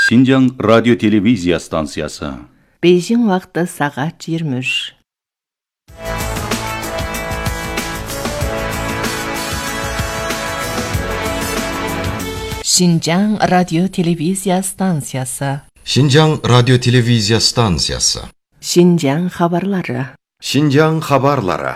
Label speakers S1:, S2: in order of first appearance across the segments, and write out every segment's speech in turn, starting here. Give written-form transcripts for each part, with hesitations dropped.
S1: Шинжаң радио-телевизия станциясы.
S2: Бейжің уақыты сағат 23. Шинжаң радио-телевизия станциясы.
S3: Шинжаң радио-телевизия станциясы.
S2: Шинжаң хабарлары.
S3: Шинжаң хабарлары.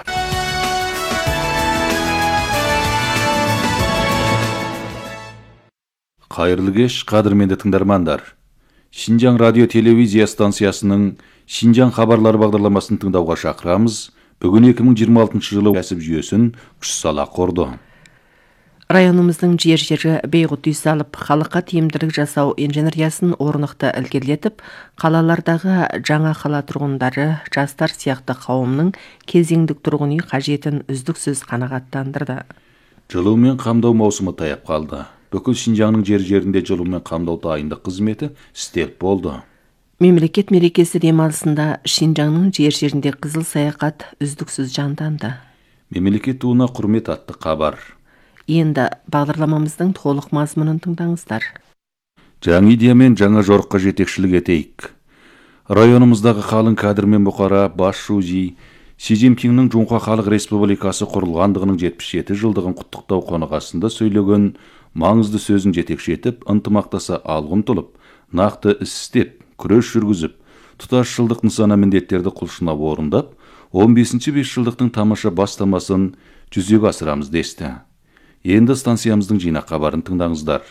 S1: Қайырлы кеш, қадірменді тыңдармандар. Шинжаң радио-телевизия станциясының Шинжаң хабарлары бағдарламасын тыңдауға шақырамыз. Бүгін 2026 жылы кәсіп жүйесін күш сала құрды.
S2: Районымыздың жер-жері бейғұт үй салып, халыққа тиімділік жасау инженериясын орнықты ілгерілетіп, қалалардағы жаңа қала тұрғындары, жастар сияқты қауымның кезеңдік тұрғын үй қажетін үздіксіз қанағаттандырды.
S1: Жылумен қамдау маусымы таяп қалды. Бүкіл Шинжаңның жер-жерінде жылумен қамдау дайындық қызметі істеліп болды.
S2: Мемлекет мерекесі демалысында Шинжаңның жер-жерінде қызыл саяхат үздіксіз жанданды.
S1: Мемлекет туына құрмет атты хабар.
S2: Енді бағдарламамыздың толық мазмұнын тыңдаңыздар.
S1: Жаңа идеямен жаңа жорыққа жетекшілік етейік. Районымыздағы қалың кадр мен бұқара бас шужи Си Цзиньпиннің Жоңқа Халық Республикасы құрылғандығының 77 жылдығын құттықтау қонағасында сөйлеген маңызды сөзін жетекші етіп, ынтымақтаса алғын тұлып, нақты іс істеп, күрес жүргізіп, тұтасшылдық нысана міндеттерді құлшына орындап, 15-ші 5 жылдықтың тамаша бастамасын жүзеге асырамыз десті. Енді станциямыздың жинақ хабарын тыңдаңыздар.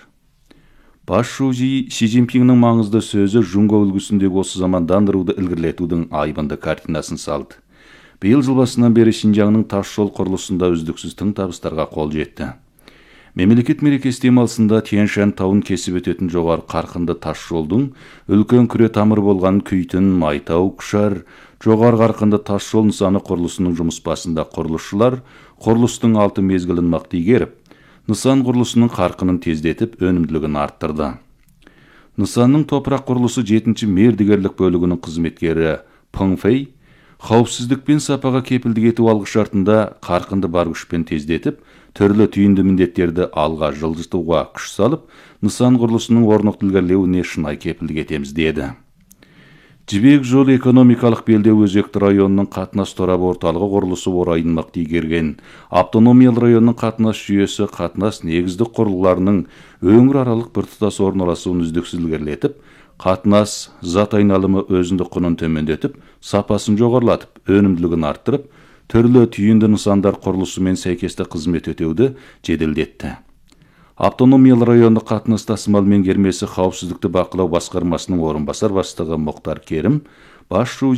S1: Бас шужи Си Цзиньпиннің маңызды сөзі Жұңго үлгісіндегі осы замандандыруды ілгерілетудің айбынды картинасын салды. Биыл жыл басынан бері Шинжаңның тас жол құрылысында үздіксіз тың табыстарға қол жетті. Мемлекет мерекесі демалысында Тянь-Шань тауын кесіп өтетін жоғары қарқынды тас жолдың үлкен күре тамыр болған Күйтін, Майтау, Күшар жоғары қарқынды тас жол нысаны құрылысының жұмыс басында құрылысшылар құрылыстың 6 мезгілін мықты игеріп, нысан құрылысының қарқынын тездетіп, өнімділігін арттырды. Нысанның топырақ құрылысы 7-ші мердігерлік бөлігінің қызметкері Пың Фэй қауіпсіздік пен сапаға кепілдік ету алғы шартында қарқынды бар күшпен тездетіп, түрлі түйінді міндеттерді алға жылжытуға күш салып, нысан құрылысының орнықты ілгерілеуіне шынайы кепілдік етеміз деді. Жібек жолы экономикалық белдеу өзекті районның қатынас торабы орталығы құрылысы орайын мықты игерген. Автономиялы районның қатынас жүйесі қатынас негіздік құрылғыларының өңір аралық біртұтас орналасуын үздіксіз ілгерілетіп, қатынас зат айналымы өзіндік құнын төмендетіп, сапасын жоғарылатып, өнімділігін арттырып, түрлі түйінді нысандар құрылысымен сәйкесті қызмет өтеуді жеделдетті. Автономиялы райондық қатынас тасымал меңгермесі қауіпсіздікті бақылау басқармасының орынбасар бастығы Мұхтар Керім бас